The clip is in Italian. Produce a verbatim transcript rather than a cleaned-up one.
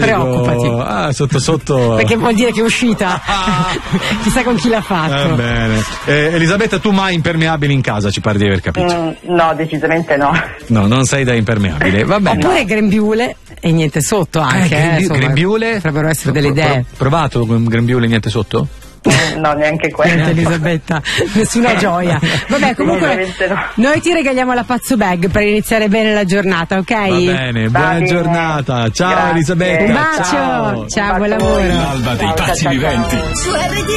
preoccupati. Ah, sotto sotto. Perché vuol dire che è uscita. Chissà con chi l'ha fatto. Va bene. Eh, Elisabetta, tu mai impermeabili in casa, ci pare di aver capito. Mm, no, decisamente no. No, non sei da impermeabile. Va bene. Oppure grembiule e niente sotto anche. Eh, grembi- eh, grembiule? Potrebbero essere delle idee. Pro- provato con grembiule e niente sotto? No, neanche quello. Niente, Elisabetta, nessuna gioia. Vabbè, comunque no. noi ti regaliamo la pazzo bag per iniziare bene la giornata, ok? Va bene, Va buona bene. giornata. Ciao Grazie. Elisabetta. Un bacio, ciao, Ciao. ciao, buon lavoro. L'alba dei Ciao, pazzi ciao, ciao. viventi. Su R D